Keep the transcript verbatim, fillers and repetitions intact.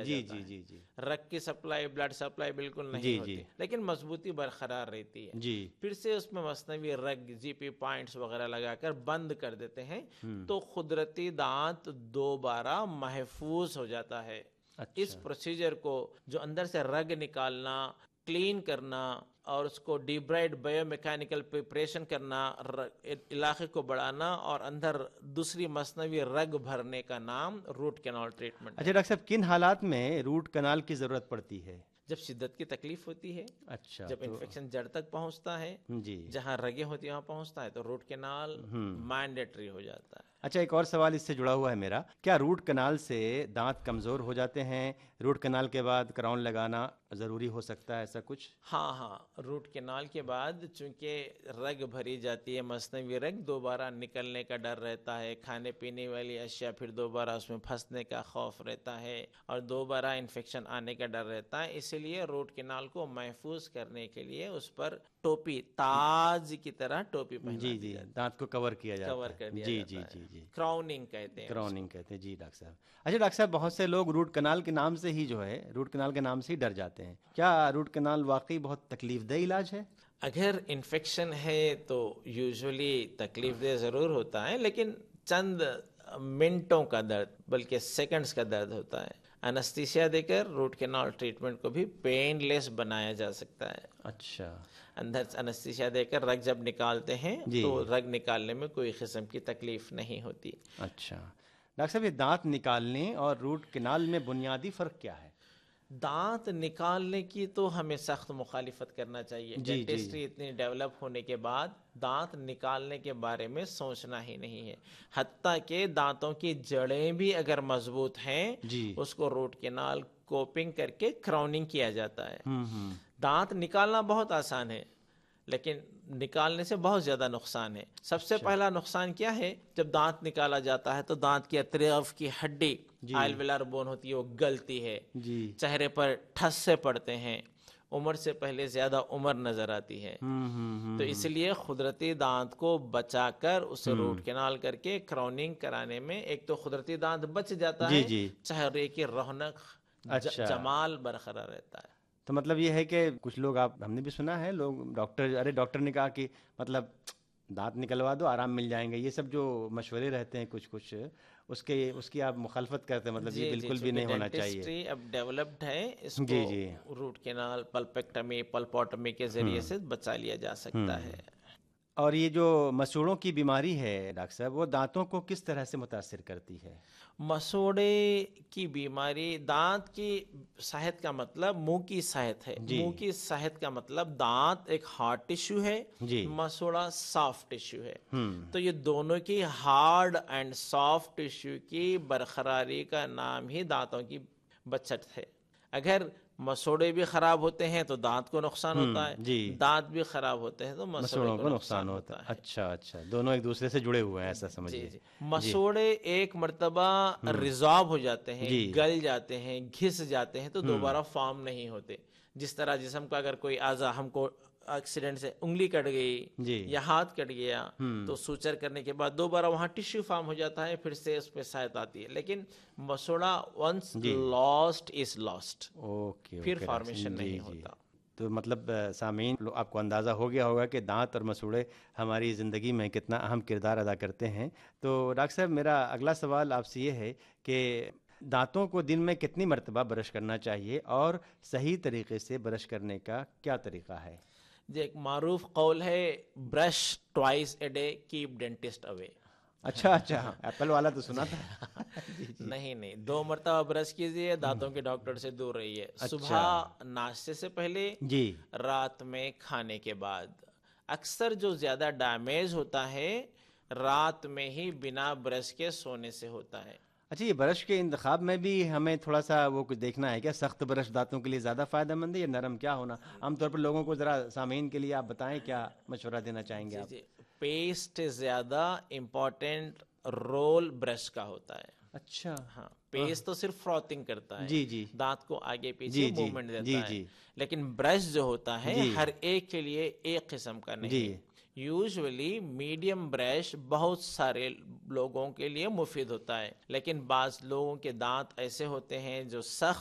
کیا جی جاتا جی ہے. جی جی رگ کی سپلائی، بلڈ سپلائی بالکل نہیں جی ہوتی جی لیکن مضبوطی برقرار رہتی ہے. جی پھر سے اس میں مصنوعی رگ، جی پی پوائنٹس وغیرہ لگا کر بند کر دیتے ہیں ہوں تو قدرتی دانت دوبارہ محفوظ ہو جاتا ہے. اس اچھا پروسیجر کو، جو اندر سے رگ نکالنا، کلین کرنا اور اس کو ڈیبرائڈ بایو میکینیکل پریپریشن کرنا، علاقے کو بڑھانا اور اندر دوسری مصنوعی رگ بھرنے کا نام روٹ کینال ٹریٹمنٹ ہے. اچھا ڈاکٹر صاحب، کن حالات میں روٹ کنال کی ضرورت پڑتی ہے؟ جب شدت کی تکلیف ہوتی ہے، اچھا جب تو انفیکشن جڑ تک پہنچتا ہے، جی جہاں رگیں ہوتی ہیں وہاں پہنچتا ہے تو روٹ کینال ہوں مینڈیٹری ہو جاتا ہے. اچھا، ایک اور سوال اس سے جڑا ہوا ہے میرا، کیا روٹ کنال سے دانت کمزور ہو جاتے ہیں؟ روٹ کنال کے بعد کراؤن لگانا ضروری ہو سکتا ہے ایسا کچھ؟ ہاں ہاں روٹ کینال کے بعد چونکہ رگ بھری جاتی ہے، مصنوعی رگ، دوبارہ نکلنے کا ڈر رہتا ہے، کھانے پینے والی اشیاء پھر دوبارہ اس میں پھنسنے کا خوف رہتا ہے اور دوبارہ انفیکشن آنے کا ڈر رہتا ہے. اسی لیے روٹ کینال کو محفوظ کرنے کے لیے اس پر ٹوپی، تاج کی طرح ٹوپی پہنا جی دی جی جاتی ہے، دانت کو کور کیا جاتا کور ہے. کر دیا جی جاتا جی ہے. جی جی کراؤننگ کہتے ہیں اس کراؤننگ کو. کہتے ہیں. جی ڈاکٹر صاحب. اچھا ڈاکٹر صاحب، بہت سے لوگ روٹ کنال کے نام سے ہی جو ہے روٹ کنال کے نام سے ہی ڈر جاتے ہیں. کیا روٹ کنال واقعی بہت تکلیف دہ علاج ہے؟ اگر انفیکشن ہے تو یوزولی تکلیف دہ ضرور ہوتا ہے، لیکن چند منٹوں کا درد بلکہ سیکنڈز کا درد ہوتا ہے. انستھیشیا دے کر روٹ کینال ٹریٹمنٹ کو بھی پین لیس بنایا جا سکتا ہے. اچھا اندر انستھیشیا دے کر رگ جب نکالتے ہیں جی تو رگ نکالنے میں کوئی قسم کی تکلیف نہیں ہوتی. اچھا ڈاکٹر صاحب، یہ دانت نکالنے اور روٹ کنال میں بنیادی فرق کیا ہے؟ دانت نکالنے کی تو ہمیں سخت مخالفت کرنا چاہیے. جی جی ڈینٹسٹری اتنی ڈیولپ ہونے کے بعد دانت نکالنے کے بارے میں سوچنا ہی نہیں ہے. حتیٰ کہ دانتوں کی جڑیں بھی اگر مضبوط ہیں جی اس کو روٹ کینال کوپنگ کر کے کراؤننگ کیا جاتا ہے. ہوں ہوں دانت نکالنا بہت آسان ہے لیکن نکالنے سے بہت زیادہ نقصان ہے. سب سے اچھا پہلا نقصان کیا ہے؟ جب دانت نکالا جاتا ہے تو دانت کی اطراف کی ہڈی، جی آئلویلر بون ہوتی ہے، وہ گلتی ہے، جی چہرے پر ٹھس سے پڑتے ہیں، عمر سے پہلے زیادہ عمر نظر آتی ہے. ہوں ہوں ہوں تو اس لیے قدرتی دانت کو بچا کر اسے ہوں روٹ کینال کر کے کراؤننگ کرانے میں ایک تو قدرتی دانت بچ جاتا جی ہے، جی چہرے کی رونق، اچھا، جمال برقرار رہتا ہے. تو مطلب یہ ہے کہ کچھ لوگ، آپ ہم نے بھی سنا ہے، لوگ ڈاکٹر ارے ڈاکٹر نے کہا کہ مطلب دانت نکلوا دو آرام مل جائیں گے، یہ سب جو مشورے رہتے ہیں کچھ کچھ، اس کے اس کی آپ مخالفت کرتے ہیں، مطلب یہ جی جی بالکل بھی چونکہ نہیں ہونا چاہیے. ڈینٹسٹری اب ڈیولپڈ ہے، اس کو جی جی روٹ کینال، پلپیکٹمی، پلپوٹمی کے ذریعے ہوں سے بچا لیا جا ہوں سکتا ہے. اور یہ جو مسوڑوں کی بیماری ہے ڈاکٹر صاحب، وہ دانتوں کو کس طرح سے متاثر کرتی ہے؟ مسوڑے کی بیماری، دانت کی صحت کا مطلب منہ کی صحت ہے. جی منہ کی صحت کا مطلب دانت ایک ہارڈ ٹیشو ہے، جی مسوڑا سافٹ ٹیشو ہے. ہوں تو یہ دونوں کی ہارڈ اینڈ سافٹ ٹیشو کی برقراری کا نام ہی دانتوں کی بچت ہے. اگر مسوڑے بھی خراب ہوتے ہیں تو دانت کو نقصان ہوتا ہے، ہوں جی دانت بھی خراب ہوتے ہیں تو مسوڑے مسوڑوں کو کو نقصان ہوتا ہے. اچھا اچھا، دونوں ایک دوسرے سے جڑے ہوئے ہیں، ایسا جی سمجھیے. جی جی مسوڑے ایک مرتبہ ہوں ریزارب ہو جاتے ہیں، جی گل جاتے ہیں، گھس جاتے ہیں تو ہوں دوبارہ فارم نہیں ہوتے. جس طرح جسم کا اگر کوئی اعضا، ہم کو ایکسیڈنٹ سے انگلی کٹ گئی جی یا ہاتھ کٹ گیا ہوں تو سوچر کرنے کے بعد دوبارہ وہاں ٹیشو فارم ہو جاتا ہے، پھر سے اس پہ صحت آتی ہے. لیکن مسوڑا once G last is last, okay پھر اوکے ڈاکٹر فارمیشن صاحب. جی نہیں جی ہوتا. تو مطلب سامعین، آپ کو اندازہ ہو گیا ہوگا کہ دانت اور مسوڑے ہماری زندگی میں کتنا اہم کردار ادا کرتے ہیں. تو ڈاکٹر صاحب، میرا اگلا سوال آپ سے یہ ہے کہ دانتوں کو دن میں کتنی مرتبہ برش کرنا چاہیے اور صحیح طریقے سے برش کرنے کا کیا طریقہ ہے؟ جو ایک معروف قول ہے، brush twice a day cap dentist اوے. اچھا اچھا، ایپل والا تو سنا تھا. جی جی نہیں نہیں، دو مرتبہ برش کیجیے، دانتوں کے ڈاکٹر سے دور رہیے. اچھا صبح ناشتے سے پہلے، جی رات میں کھانے کے بعد. اکثر جو زیادہ ڈیمیج ہوتا ہے رات میں ہی بنا برش کے سونے سے ہوتا ہے. اچھا، یہ برش کے انتخاب میں بھی ہمیں تھوڑا سا وہ کچھ دیکھنا ہے کیا؟ سخت برش دانتوں کے لیے زیادہ فائدہ مند ہے یا نرم؟ کیا ہونا عام طور پر لوگوں کو، ذرا سامعین کے لیے آپ بتائیں، کیا مشورہ دینا چاہیں گے جی آپ؟ جی پیسٹ زیادہ امپورٹنٹ رول برش کا ہوتا ہے. اچھا ہاں، پیسٹ تو صرف فروتنگ کرتا ہے، جی جی دانت کو آگے پیچھے جی جی موومنٹ جی دیتا ہے. جی لیکن برش جو ہوتا ہے جی ہر ایک کے لیے ایک قسم کا جی نہیں. یوزولی میڈیم برش بہت سارے لوگوں کے لیے مفید ہوتا ہے، لیکن بعض لوگوں کے دانت ایسے ہوتے ہیں جو سخت